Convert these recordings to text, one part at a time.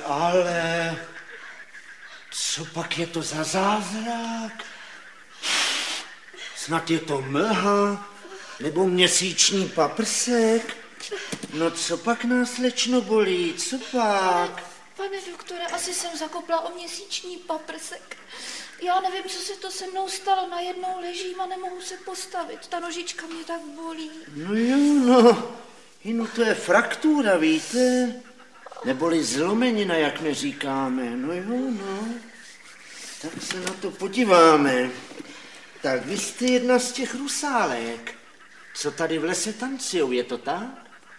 ale, co pak je to za zázrak? Snad je to mlha, nebo měsíční paprsek? No co pak nás, slečno, bolí, co pak? Pane doktore, asi jsem zakopla o měsíční paprsek. Já nevím, co se to se mnou stalo, najednou ležím a nemohu se postavit, ta nožička mě tak bolí. No jo, no to je fraktura, víte? Neboli zlomenina, jak my říkáme, no jo, no. Tak se na to podíváme. Tak vy jste jedna z těch rusálek, co tady v lese tancujou, je to tak?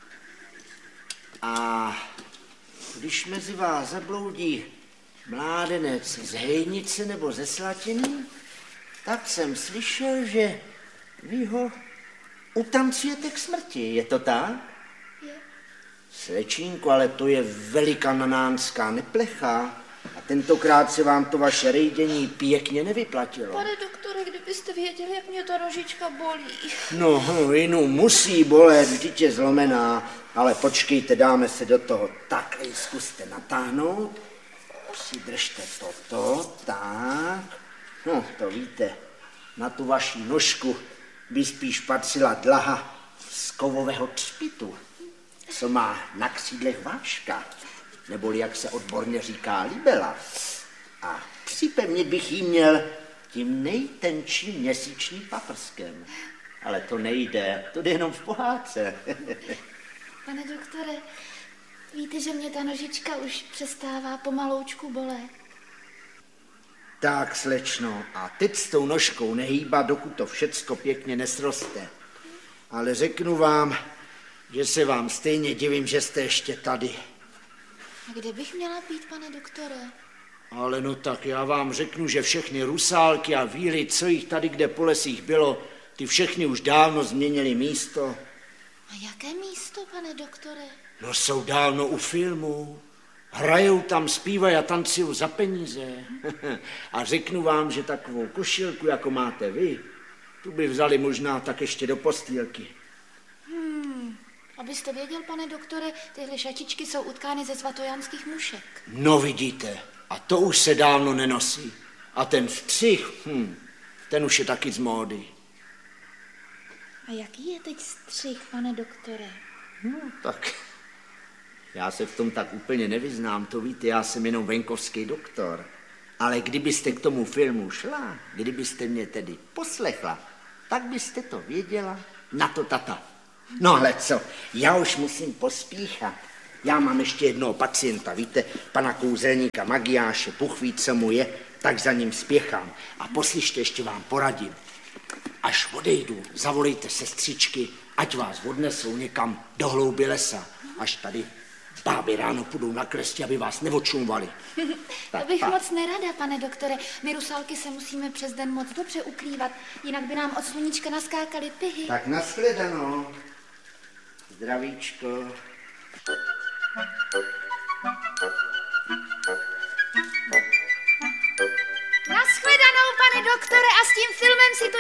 A když mezi vás zabloudí mládenec z Hejnice nebo ze Slatiny, tak jsem slyšel, že vy ho utancujete k smrti, je to tak? Je. Slečínku, ale to je velikananánská neplecha. A tentokrát se vám to vaše rejdění pěkně nevyplatilo. Pane doktore, kdybyste věděli, jak mě ta nožička bolí. No, jinu musí bolet, vždyť je zlomená. Ale počkejte, dáme se do toho. Takhle zkuste natáhnout. Přidržte toto, tak. No, to víte, na tu vaši nožku by spíš patřila dlaha z kovového třpitu, co má na křídlech váška, neboli jak se odborně říká libela. A připevnit bych jí měl tím nejtenčím měsíčním paprskem. Ale to nejde, to jde jenom v pohádce. Pane doktore, víte, že mě ta nožička už přestává pomaloučku bolet? Tak, slečno, a teď s tou nožkou nehýbat, dokud to všecko pěkně nesroste. Ale řeknu vám, že se vám stejně divím, že jste ještě tady. A kde bych měla být, pane doktore? Ale no tak já vám řeknu, že všechny rusálky a víly, co jich tady kde po lesích bylo, ty všechny už dávno změnili místo. A jaké místo, pane doktore? No jsou dávno u filmu. Hrajou tam, zpívají a tancují za peníze. A řeknu vám, že takovou košilku, jako máte vy, tu by vzali možná tak ještě do postýlky. Abyste věděl, pane doktore, tyhle šatičky jsou utkány ze svatojanských mušek. No vidíte, a to už se dávno nenosí. A ten střih, ten už je taky z módy. A jaký je teď střih, pane doktore? No tak, já se v tom tak úplně nevyznám, to víte, já jsem jenom venkovský doktor. Ale kdybyste k tomu filmu šla, kdybyste mě tedy poslechla, tak byste to věděla, na to tata. No ale co, já už musím pospíchat. Já mám ještě jednoho pacienta, víte, pana kouzelníka Magiáše, Bůh ví, co mu je, tak za ním spěchám. A poslyšte, ještě vám poradím. Až odejdu, zavolejte sestřičky, ať vás odnesou někam do hlouby lesa, až tady báby ráno půjdou na klesti, aby vás neočumvali. To bych moc nerada, pane doktore. My rusálky se musíme přes den moc dobře ukrývat, jinak by nám od sluníčka naskákaly pihy. Tak nashledanou. Zdravíčko. Nashledanou, pane doktore, a s tím filmem si tu